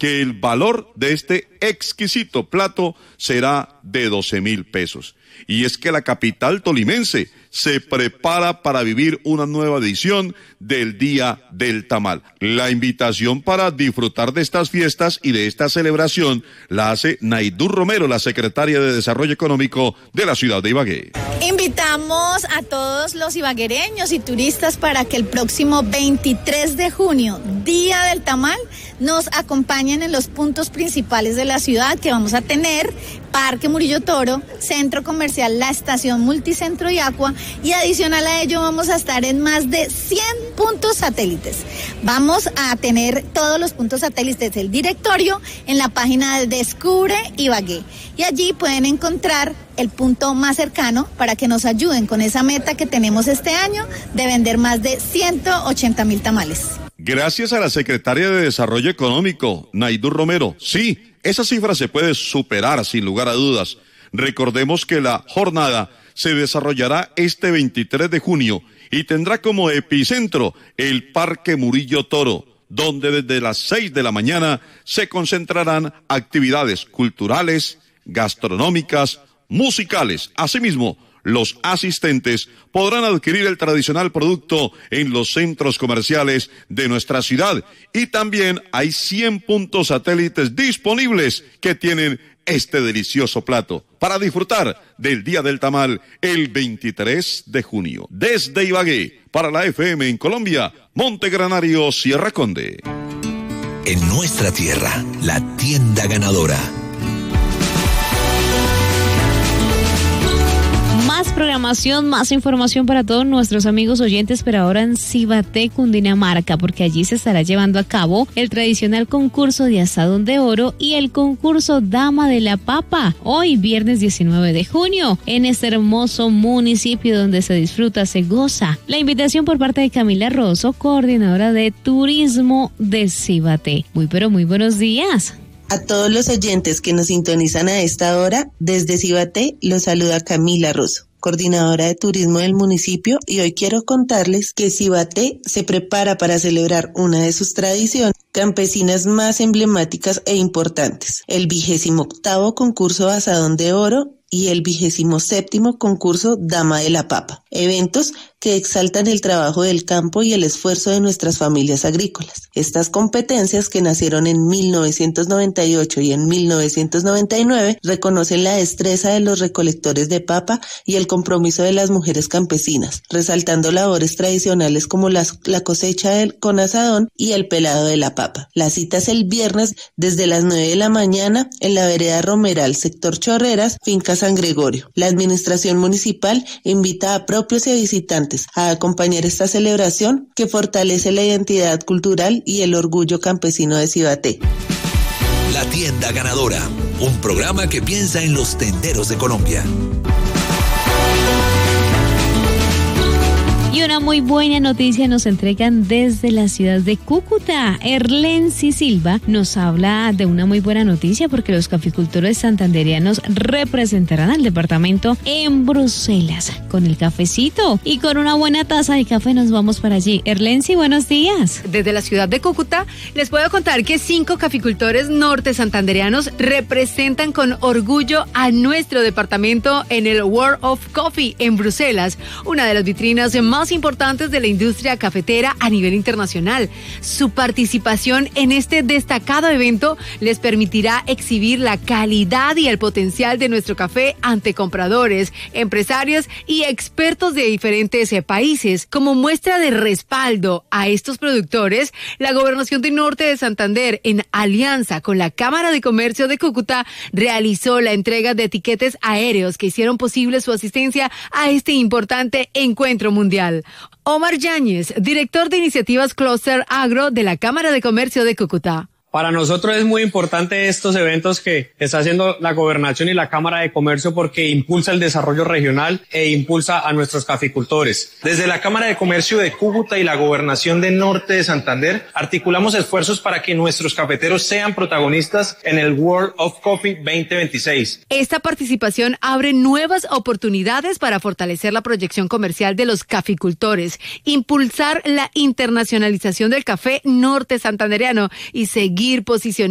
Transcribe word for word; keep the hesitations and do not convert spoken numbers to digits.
que el valor de este exquisito plato será de doce mil pesos. Y es que la capital tolimense se prepara para vivir una nueva edición del Día del Tamal. La invitación para disfrutar de estas fiestas y de esta celebración la hace Naidur Romero, la secretaria de Desarrollo Económico de la ciudad de Ibagué. Invitamos a todos los ibaguereños y turistas para que el próximo veintitrés de junio, Día del Tamal, nos acompañen en los puntos principales de la ciudad que vamos a tener: Parque Murillo Toro, Centro Comercial La Estación Multicentro y Aqua, y adicional a ello vamos a estar en más de cien puntos satélites. Vamos a tener todos los puntos satélites del directorio en la página de Descubre Ibagué, y allí pueden encontrar el punto más cercano para que nos ayuden con esa meta que tenemos este año de vender más de ciento ochenta mil tamales. Gracias a la secretaria de Desarrollo Económico, Naidur Romero. Sí, esa cifra se puede superar sin lugar a dudas. Recordemos que la jornada se desarrollará este veintitrés de junio y tendrá como epicentro el Parque Murillo Toro, donde desde las seis de la mañana se concentrarán actividades culturales, gastronómicas, musicales. Asimismo, los asistentes podrán adquirir el tradicional producto en los centros comerciales de nuestra ciudad, y también hay cien puntos satélites disponibles que tienen este delicioso plato para disfrutar del Día del Tamal el veintitrés de junio. Desde Ibagué, para la F M en Colombia, Montegranario, Sierra Conde. En nuestra tierra, la tienda ganadora. Más programación, más información para todos nuestros amigos oyentes, pero ahora en Cibaté, Cundinamarca, porque allí se estará llevando a cabo el tradicional concurso de asadón de oro y el concurso Dama de la Papa, hoy viernes diecinueve de junio, en este hermoso municipio donde se disfruta, se goza. La invitación por parte de Camila Rosso, coordinadora de turismo de Cibaté. Muy pero muy buenos días. A todos los oyentes que nos sintonizan a esta hora, desde Cibaté los saluda Camila Rosso, coordinadora de turismo del municipio, y hoy quiero contarles que Cibaté se prepara para celebrar una de sus tradiciones campesinas más emblemáticas e importantes, el vigésimo octavo concurso Asadón de Oro y el vigésimo séptimo concurso Dama de la Papa, eventos que exaltan el trabajo del campo y el esfuerzo de nuestras familias agrícolas. Estas competencias, que nacieron en mil novecientos noventa y ocho y en mil novecientos noventa y nueve, reconocen la destreza de los recolectores de papa y el compromiso de las mujeres campesinas, resaltando labores tradicionales como las, la cosecha del, con asadón y el pelado de la papa. La cita es el viernes desde las nueve de la mañana en la vereda Romeral, sector Chorreras, finca San Gregorio. La administración municipal invita a propios y a visitantes a acompañar esta celebración que fortalece la identidad cultural y el orgullo campesino de Cibaté. La tienda ganadora, un programa que piensa en los tenderos de Colombia. Y una muy buena noticia nos entregan desde la ciudad de Cúcuta. Erlensi Silva nos habla de una muy buena noticia, porque los caficultores santanderianos representarán al departamento en Bruselas con el cafecito, y con una buena taza de café nos vamos para allí. Erlensi, buenos días. Desde la ciudad de Cúcuta les puedo contar que cinco caficultores norte santanderianos representan con orgullo a nuestro departamento en el World of Coffee en Bruselas, una de las vitrinas más importantes de la industria cafetera a nivel internacional. Su participación en este destacado evento les permitirá exhibir la calidad y el potencial de nuestro café ante compradores, empresarios y expertos de diferentes países. Como muestra de respaldo a estos productores, la Gobernación del Norte de Santander, en alianza con la Cámara de Comercio de Cúcuta, realizó la entrega de etiquetes aéreos que hicieron posible su asistencia a este importante encuentro mundial. Omar Yáñez, director de iniciativas Cluster Agro de la Cámara de Comercio de Cúcuta. Para nosotros es muy importante estos eventos que está haciendo la Gobernación y la Cámara de Comercio, porque impulsa el desarrollo regional e impulsa a nuestros caficultores. Desde la Cámara de Comercio de Cúcuta y la Gobernación del Norte de Santander articulamos esfuerzos para que nuestros cafeteros sean protagonistas en el World of Coffee veinte veintiséis. Esta participación abre nuevas oportunidades para fortalecer la proyección comercial de los caficultores, impulsar la internacionalización del café norte santandereano y seguir posicionando